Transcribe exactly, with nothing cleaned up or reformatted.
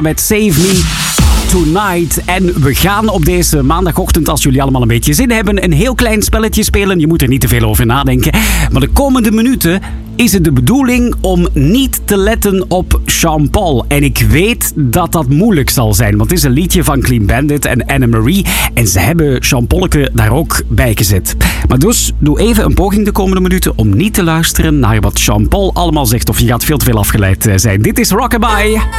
met Save Me Tonight. En we gaan op deze maandagochtend, als jullie allemaal een beetje zin hebben, een heel klein spelletje spelen. Je moet er niet te veel over nadenken. Maar de komende minuten is het de bedoeling om niet te letten op Sean Paul. En ik weet dat dat moeilijk zal zijn, want het is een liedje van Clean Bandit en Anne-Marie. En ze hebben Sean Paulke daar ook bij gezet. Maar dus, doe even een poging de komende minuten om niet te luisteren naar wat Sean Paul allemaal zegt. Of je gaat veel te veel afgeleid zijn. Dit is Rockabye.